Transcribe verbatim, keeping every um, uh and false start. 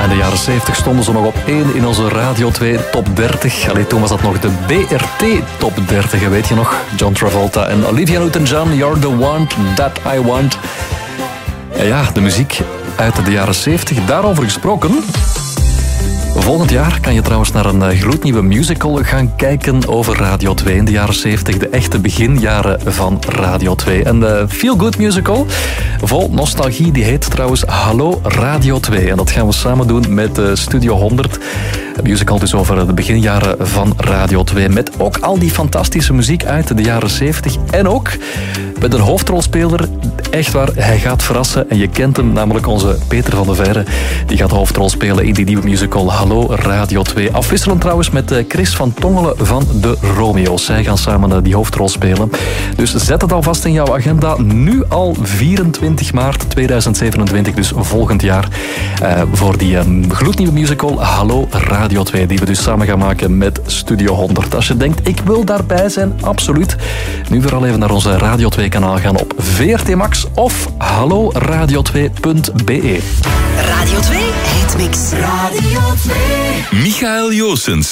in de jaren zeventig stonden ze nog op één in onze Radio twee Top dertig. Allee, toen was dat nog de B R T Top dertig, weet je nog? John Travolta en Olivia Newton-John, You're the One That I Want. En ja, de muziek uit de jaren zeventig, daarover gesproken. Volgend jaar kan je trouwens naar een gloednieuwe musical gaan kijken over Radio twee in de jaren zeventig. De echte beginjaren van Radio twee. En de feel-good musical, vol nostalgie, die heet trouwens Hallo Radio twee. En dat gaan we samen doen met Studio honderd. Een musical dus over de beginjaren van Radio twee. Met ook al die fantastische muziek uit de jaren zeventig. En ook met een hoofdrolspeler. Echt waar, hij gaat verrassen. En je kent hem, namelijk onze Peter van der Veire. Die gaat hoofdrol spelen in die nieuwe musical Hallo Radio twee. Afwisselend trouwens met Chris van Tongelen van de Romeo's. Zij gaan samen die hoofdrol spelen. Dus zet het alvast in jouw agenda. Nu al vierentwintig maart tweeduizend zevenentwintig, dus volgend jaar. Uh, voor die um, gloednieuwe musical Hallo Radio twee. Die we dus samen gaan maken met Studio honderd. Als je denkt, ik wil daarbij zijn, absoluut. Nu vooral even naar onze Radio twee kanaal gaan op V R T Max of hallo radio twee punt b e. Radio twee Hitmix. Radio twee. Michael Joossens.